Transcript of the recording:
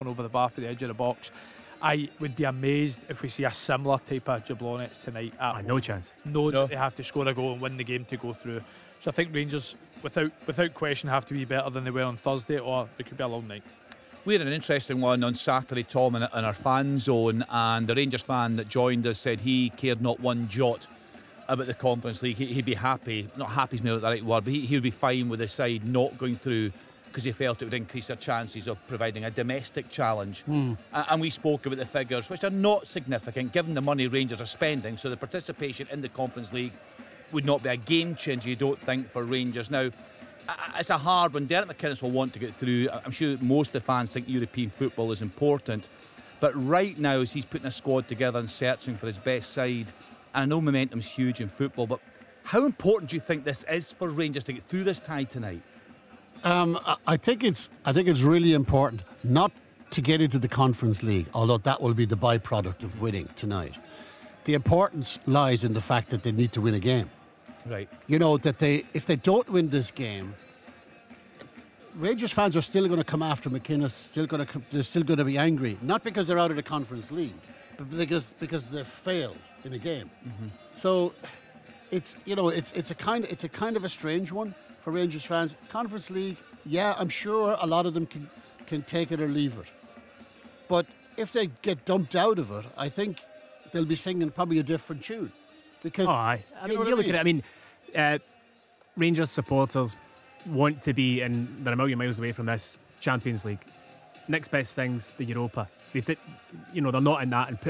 going over the bar for the edge of the box. I would be amazed if we see a similar type of Jablonec tonight. No chance. No, they have to score a goal and win the game to go through. So I think Rangers, without question, have to be better than they were on Thursday, or it could be a long night. We had an interesting one on Saturday, Tom, in our fan zone, and the Rangers fan that joined us said he cared not one jot about the Conference League. He'd be happy, not happy is maybe not the right word, but he would be fine with the side not going through because he felt it would increase their chances of providing a domestic challenge. And we spoke about the figures, which are not significant given the money Rangers are spending, so the participation in the Conference League would not be a game changer, you don't think, for Rangers. Now, it's a hard one. Derek McInnes will want to get through. I'm sure most of the fans think European football is important, but right now, as he's putting a squad together and searching for his best side, and I know momentum's huge in football, but how important do you think this is for Rangers to get through this tie tonight? I think it's really important not to get into the Conference League, although that will be the byproduct of winning tonight. The importance lies in the fact that they need to win a game. Right. You know, that if they don't win this game, Rangers fans are still going to come after McInnes, they're still going to be angry, not because they're out of the Conference League, but because they've failed in a game. So it's a kind of a strange one for Rangers fans. Conference League, yeah, I'm sure a lot of them can take it or leave it. But if they get dumped out of it, I think they'll be singing probably a different tune. Because you look at it. Rangers supporters want to be, and they're a million miles away from this Champions League. Next best thing's the Europa. They're not in that, and